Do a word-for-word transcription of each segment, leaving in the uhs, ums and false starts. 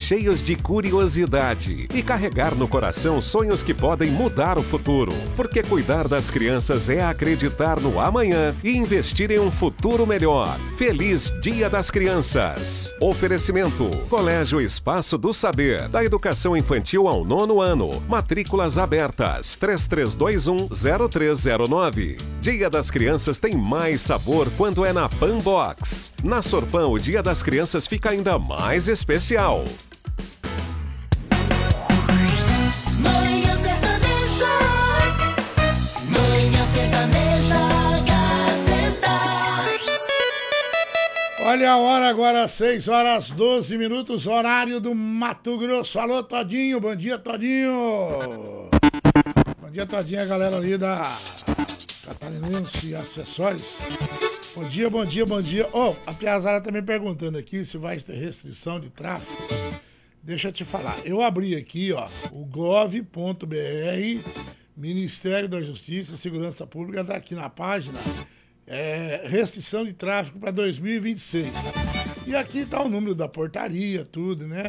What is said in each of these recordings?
cheios de curiosidade e carregar no coração sonhos que podem mudar o futuro. Porque cuidar das crianças é acreditar no amanhã e investir em um futuro melhor. Feliz Dia das Crianças. Oferecimento: Colégio Espaço do Saber, da educação infantil ao nono ano. Matrículas abertas. três três dois um, zero três zero nove. Dia das Crianças tem mais sabor quando é na Panbox. Na Sorpan, o Dia das Crianças fica ainda mais especial. Manhã Sertaneja, Manhã Sertaneja, Gazeta. Olha a hora agora, seis horas doze minutos, horário do Mato Grosso. Alô, Todinho, bom dia, Todinho. Bom dia, Todinho, a galera ali da Catarinense Acessórios. Bom dia, bom dia, bom dia. Ó, oh, a Piazara tá me perguntando aqui se vai ter restrição de tráfego. Deixa eu te falar. Eu abri aqui, ó, o gov ponto br, Ministério da Justiça e Segurança Pública, tá aqui na página, é, restrição de tráfego para dois mil e vinte e seis. E aqui tá o número da portaria, tudo, né?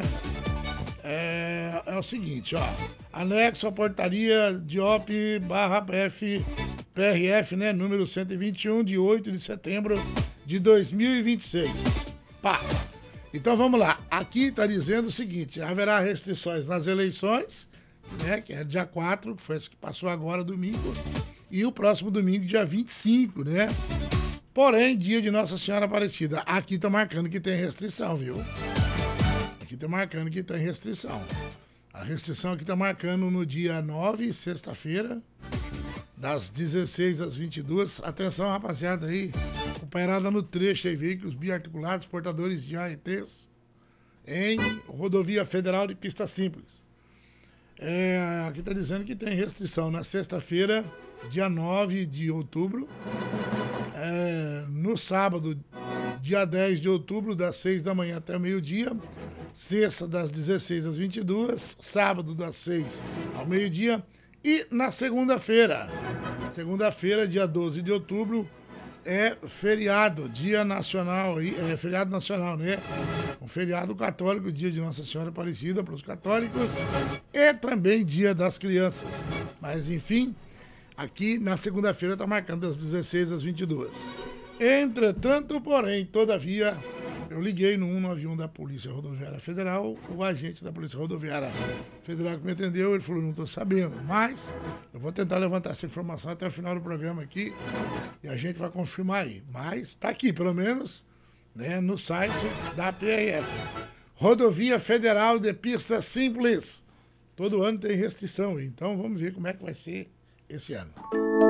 É, é o seguinte, ó, anexo à portaria de O P barra P F, P R F, né, número cento e vinte e um, de oito de setembro de dois mil e vinte e seis. Pá! Então vamos lá, aqui tá dizendo o seguinte: haverá restrições nas eleições, né, que é dia quatro, que foi esse que passou agora, domingo, e o próximo domingo, dia vinte e cinco, né? Porém, dia de Nossa Senhora Aparecida, aqui tá marcando que tem restrição, viu? Aqui tá marcando que tem restrição. A restrição aqui tá marcando no dia nove, sexta-feira, das dezesseis às vinte e duas. Atenção, rapaziada aí, comparada no trecho aí, veículos biarticulados, portadores de A E Ts, em rodovia federal de pista simples. É, aqui tá dizendo que tem restrição na sexta-feira, dia nove de outubro, é, no sábado, dia dez de outubro, das seis da manhã até o meio-dia, sexta das dezesseis às vinte e duas, sábado das seis ao meio-dia, e na segunda-feira, segunda-feira, dia doze de outubro, é feriado, dia nacional, é feriado nacional, né? Um feriado católico, dia de Nossa Senhora Aparecida para os católicos, e também dia das crianças. Mas enfim, aqui na segunda-feira está marcando das dezesseis às vinte e duas. Entretanto, porém, todavia, eu liguei no cento e noventa e um da Polícia Rodoviária Federal, o agente da Polícia Rodoviária Federal que me atendeu, ele falou: não estou sabendo, mas eu vou tentar levantar essa informação até o final do programa aqui e a gente vai confirmar aí. Mas está aqui, pelo menos, né, no site da P R F. Rodovia Federal de Pista Simples. Todo ano tem restrição, então vamos ver como é que vai ser esse ano.